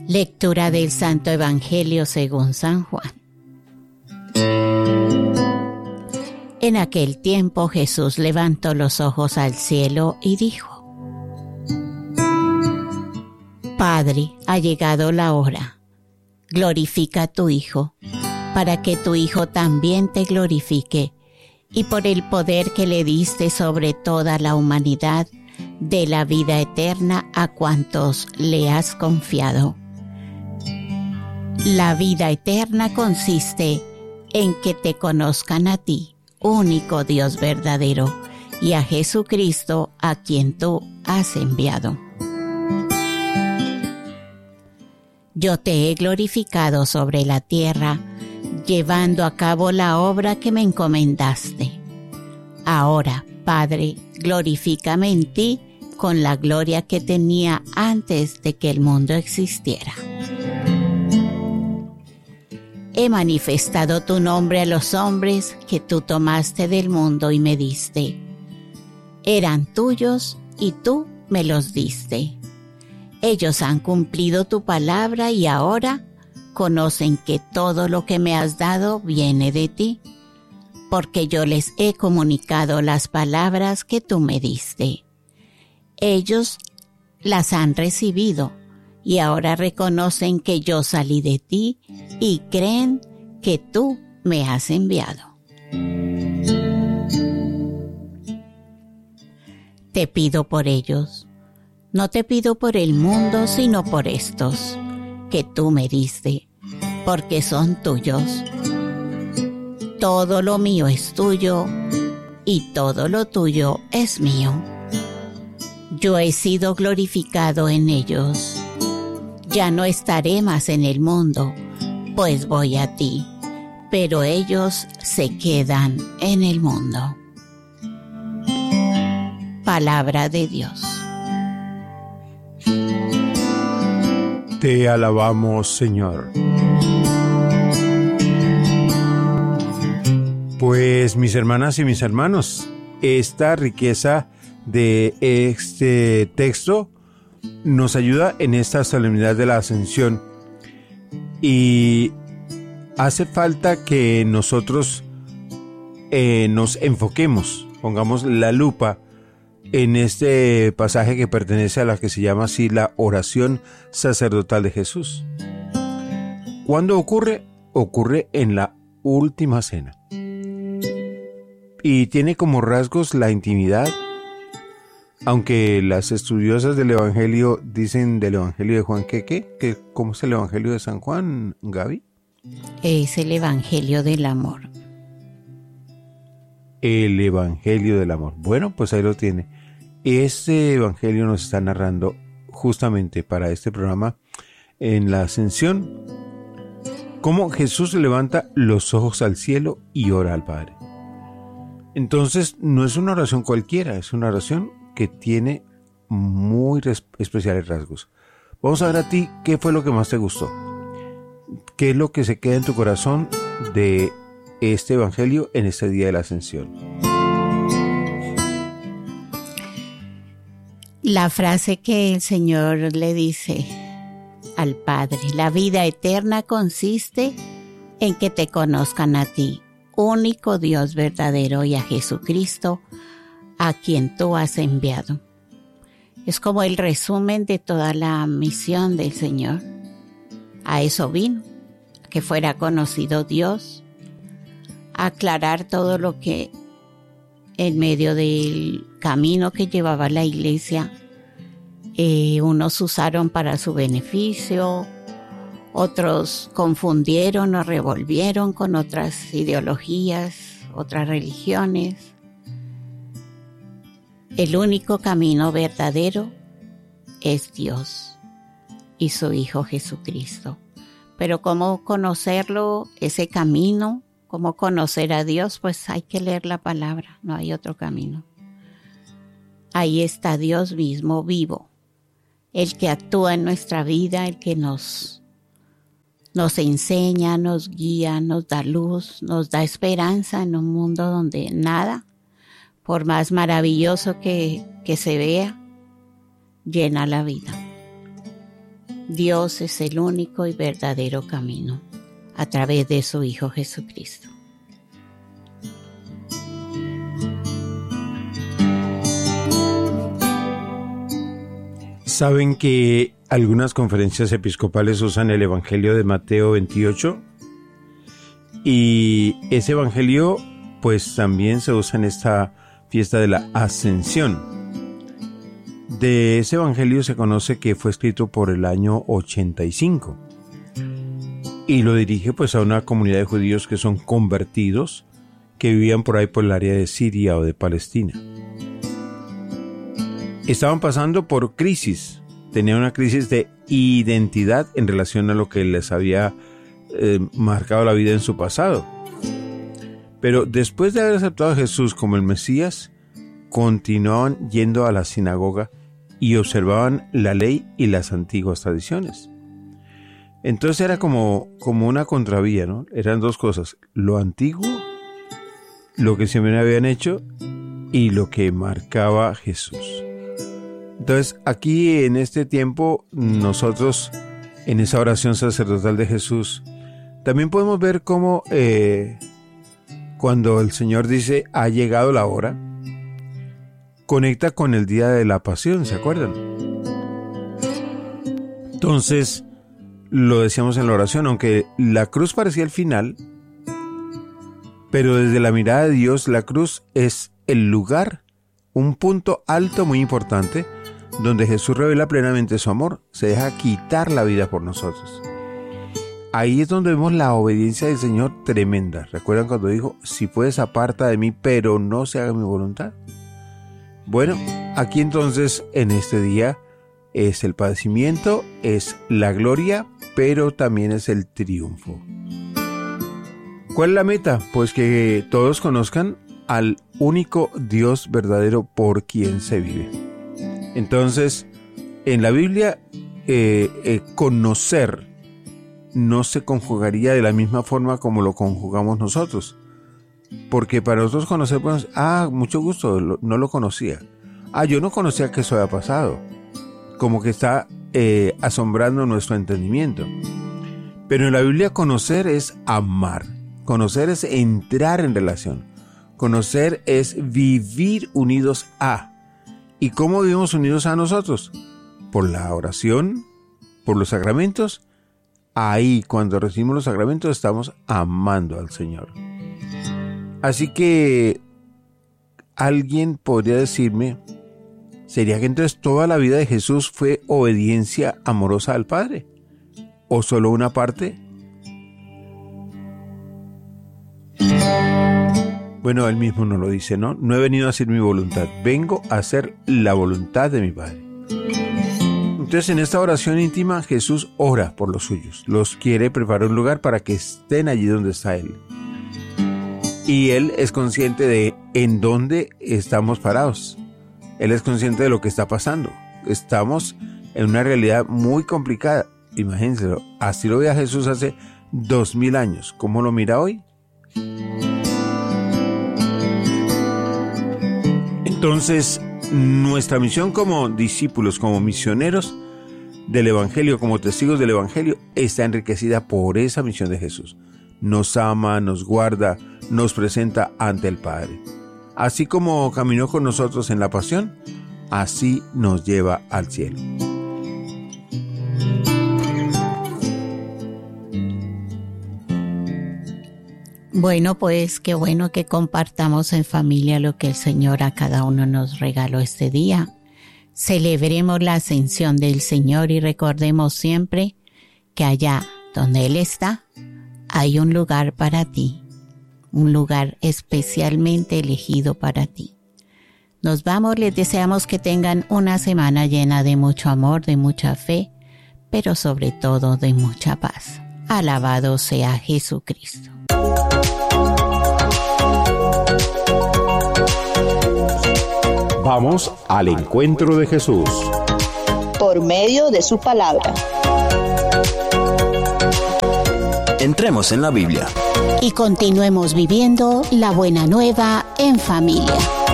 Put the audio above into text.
Lectura del Santo Evangelio según San Juan. En aquel tiempo Jesús levantó los ojos al cielo y dijo: Padre, ha llegado la hora. Glorifica a tu Hijo, para que tu Hijo también te glorifique, y por el poder que le diste sobre toda la humanidad, dé la vida eterna a cuantos le has confiado. La vida eterna consiste en que te conozcan a ti, único Dios verdadero, y a Jesucristo, a quien tú has enviado. Yo te he glorificado sobre la tierra, llevando a cabo la obra que me encomendaste. Ahora, Padre, glorifícame en ti con la gloria que tenía antes de que el mundo existiera. He manifestado tu nombre a los hombres que tú tomaste del mundo y me diste. Eran tuyos y tú me los diste. Ellos han cumplido tu palabra y ahora conocen que todo lo que me has dado viene de ti, porque yo les he comunicado las palabras que tú me diste. Ellos las han recibido y ahora reconocen que yo salí de ti y creen que tú me has enviado. Te pido por ellos. No te pido por el mundo, sino por estos, que tú me diste, porque son tuyos. Todo lo mío es tuyo, y todo lo tuyo es mío. Yo he sido glorificado en ellos. Ya no estaré más en el mundo, pues voy a ti, pero ellos se quedan en el mundo. Palabra de Dios. Te alabamos, Señor. Pues, mis hermanas y mis hermanos, esta riqueza de este texto nos ayuda en esta solemnidad de la Ascensión, y hace falta que nosotros nos enfoquemos, pongamos la lupa en este pasaje que pertenece a la que se llama así la oración sacerdotal de Jesús. ¿Cuándo ocurre? Ocurre en la última cena. Y tiene como rasgos la intimidad, aunque las estudiosas del Evangelio dicen del Evangelio de Juan que ¿cómo es el Evangelio de San Juan, Gaby? Es el Evangelio del amor. El Evangelio del amor. Bueno, pues ahí lo tiene. Este Evangelio nos está narrando justamente para este programa en la Ascensión cómo Jesús levanta los ojos al cielo y ora al Padre. Entonces no es una oración cualquiera, es una oración que tiene muy especiales rasgos. Vamos a ver a ti qué fue lo que más te gustó, qué es lo que se queda en tu corazón de este Evangelio en este día de la Ascensión. La frase que el Señor le dice al Padre: la vida eterna consiste en que te conozcan a ti, único Dios verdadero, y a Jesucristo, a quien tú has enviado. Es como el resumen de toda la misión del Señor. A eso vino, que fuera conocido Dios, a aclarar todo lo que en medio del camino que llevaba la iglesia, unos usaron para su beneficio, otros confundieron o revolvieron con otras ideologías, otras religiones. El único camino verdadero es Dios y su Hijo Jesucristo. Pero ¿cómo conocerlo, ese camino? ¿Cómo conocer a Dios? Pues hay que leer la palabra, no hay otro camino. Ahí está Dios mismo vivo, el que actúa en nuestra vida, el que nos enseña, nos guía, nos da luz, nos da esperanza en un mundo donde nada, por más maravilloso que se vea, llena la vida. Dios es el único y verdadero camino a través de su Hijo Jesucristo. ¿Saben que algunas conferencias episcopales usan el Evangelio de Mateo 28? Y ese Evangelio pues también se usa en esta fiesta de la Ascensión. De ese Evangelio se conoce que fue escrito por el año 85 y lo dirige pues a una comunidad de judíos que son convertidos, que vivían por ahí por el área de Siria o de Palestina. Estaban pasando por crisis, tenían una crisis de identidad en relación a lo que les había marcado la vida en su pasado. Pero después de haber aceptado a Jesús como el Mesías, continuaban yendo a la sinagoga y observaban la ley y las antiguas tradiciones. Entonces era como una contravía, ¿no? Eran dos cosas: lo antiguo, lo que siempre habían hecho, y lo que marcaba Jesús. Entonces aquí en este tiempo nosotros, en esa oración sacerdotal de Jesús, también podemos ver cómo cuando el Señor dice ha llegado la hora, conecta con el día de la pasión, ¿se acuerdan? Entonces, lo decíamos en la oración, aunque la cruz parecía el final, pero desde la mirada de Dios, la cruz es el lugar, un punto alto muy importante, donde Jesús revela plenamente su amor, se deja quitar la vida por nosotros. Ahí es donde vemos la obediencia del Señor tremenda. ¿Recuerdan cuando dijo, si puedes aparta de mí, pero no se haga mi voluntad? Bueno, aquí entonces en este día es el padecimiento, es la gloria, pero también es el triunfo. ¿Cuál es la meta? Pues que todos conozcan al único Dios verdadero por quien se vive. Entonces, en la Biblia, conocer no se conjugaría de la misma forma como lo conjugamos nosotros. Porque para nosotros conocer, pues, mucho gusto, no lo conocía. Yo no conocía que eso había pasado. Como que está asombrando nuestro entendimiento. Pero en la Biblia conocer es amar. Conocer es entrar en relación. Conocer es vivir unidos a. ¿Y cómo vivimos unidos a nosotros? Por la oración, por los sacramentos. Ahí, cuando recibimos los sacramentos, estamos amando al Señor. Así que alguien podría decirme, ¿sería que entonces toda la vida de Jesús fue obediencia amorosa al Padre? ¿O solo una parte? Bueno, él mismo nos lo dice, ¿no? No he venido a hacer mi voluntad, vengo a hacer la voluntad de mi Padre. Entonces, en esta oración íntima, Jesús ora por los suyos. Los quiere preparar un lugar para que estén allí donde está Él. Y Él es consciente de en dónde estamos parados. Él es consciente de lo que está pasando. Estamos en una realidad muy complicada. Imagínenselo, así lo veía Jesús hace 2000 años. ¿Cómo lo mira hoy? Entonces, nuestra misión como discípulos, como misioneros del Evangelio, como testigos del Evangelio, está enriquecida por esa misión de Jesús. Nos ama, nos guarda, nos presenta ante el Padre. Así como caminó con nosotros en la pasión, así nos lleva al cielo. Bueno, pues qué bueno que compartamos en familia lo que el Señor a cada uno nos regaló este día. Celebremos la ascensión del Señor y recordemos siempre que allá donde Él está, hay un lugar para ti, un lugar especialmente elegido para ti. Nos vamos, les deseamos que tengan una semana llena de mucho amor, de mucha fe, pero sobre todo de mucha paz. Alabado sea Jesucristo. Vamos al encuentro de Jesús. Por medio de su palabra. Entremos en la Biblia. Y continuemos viviendo la buena nueva en familia.